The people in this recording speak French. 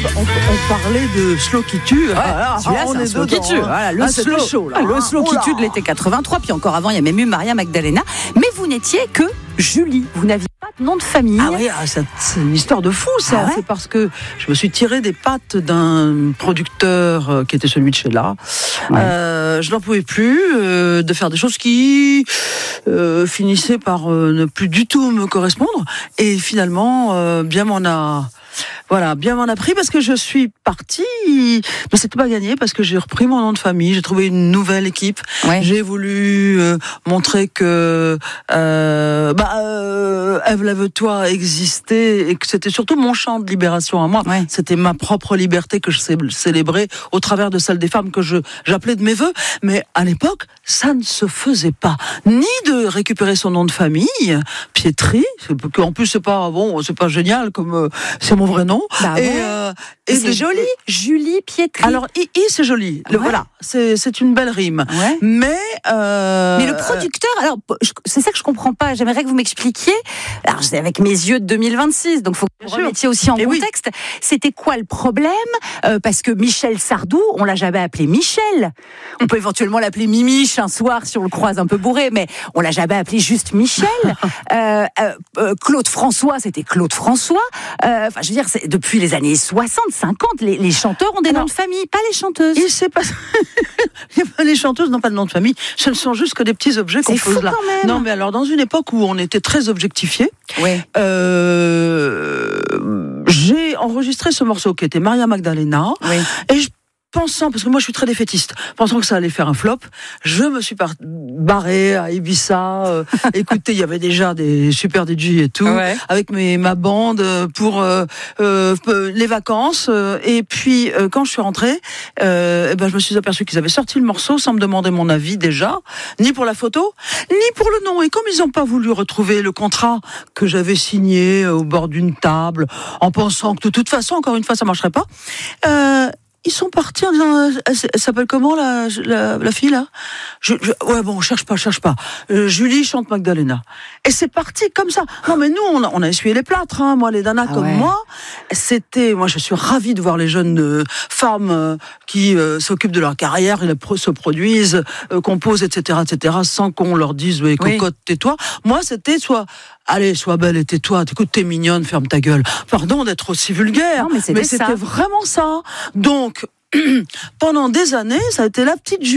on parlait de Slow qui tue. Celui-là, c'est un slow qui tue. Voilà, le slow, chaud, là. le slow qui tue de l'été 83. Puis encore avant, il y a même eu Maria Magdalena. Mais vous n'étiez que Julie. Vous n'aviez pas de nom de famille. Ah oui, c'est une histoire de fou, ça. Ah ouais. C'est parce que je me suis tiré des pattes d'un producteur qui était celui de Sheila. Ouais. Je n'en pouvais plus de faire des choses qui finissaient par ne plus du tout me correspondre. Et finalement, bien m'en a pris parce que je suis partie, mais c'était pas gagné parce que j'ai repris mon nom de famille, j'ai trouvé une nouvelle équipe. Ouais. J'ai voulu montrer que Ève Lève-toi existait et que c'était surtout mon chant de libération à moi. Ouais. C'était ma propre liberté que je célébrais au travers de celle des femmes que j'appelais de mes vœux. Mais à l'époque, ça ne se faisait pas. Ni de récupérer son nom de famille, Pietri, en plus c'est pas génial comme c'est mon vrai nom. Bah ouais. Et c'est joli, Julie Pietri. Alors, c'est joli. Ouais. Voilà, c'est une belle rime. Ouais. Mais le producteur, alors c'est ça que je comprends pas. J'aimerais que vous m'expliquiez. Alors c'est avec mes yeux de 2026, donc faut que vous remettiez aussi en contexte. Oui. C'était quoi le problème parce que Michel Sardou, on l'a jamais appelé Michel. On peut éventuellement l'appeler Mimiche un soir si on le croise un peu bourré, mais on l'a jamais appelé juste Michel. Claude François, c'était Claude François. Enfin, je veux dire, depuis les années 60, 50, les chanteurs ont des noms de famille, pas les chanteuses. Il s'est pas... Les chanteuses n'ont pas de nom de famille. Ce ne sont juste que des petits objets qu'on pose là. Quand même. Non, mais alors, dans une époque où on était très objectifiés, ouais. J'ai enregistré ce morceau qui était Maria Magdalena. Oui. Et pensant, parce que moi je suis très défaitiste, pensant que ça allait faire un flop, je me suis barré à Ibiza. Écoutez, il y avait déjà des super DJ et tout, ouais. Avec ma bande pour les vacances. Et puis quand je suis rentrée, je me suis aperçue qu'ils avaient sorti le morceau sans me demander mon avis déjà, ni pour la photo, ni pour le nom. Et comme ils n'ont pas voulu retrouver le contrat que j'avais signé au bord d'une table, en pensant que de toute façon, encore une fois, ça marcherait pas. Ils sont partis en disant, elle s'appelle comment la fille là? Ouais bon, cherche pas. Julie chante Magdalena. Et c'est parti comme ça. Non mais nous on a essuyé les plâtres, hein, moi les danas comme moi. Moi je suis ravie de voir les jeunes femmes qui s'occupent de leur carrière, et se produisent, composent, etc., sans qu'on leur dise cocotte, tais-toi. Moi c'était sois belle et tais-toi. Écoute, t'es mignonne, ferme ta gueule. Pardon d'être aussi vulgaire. Non, mais c'était vraiment ça. Donc, pendant des années, ça a été la petite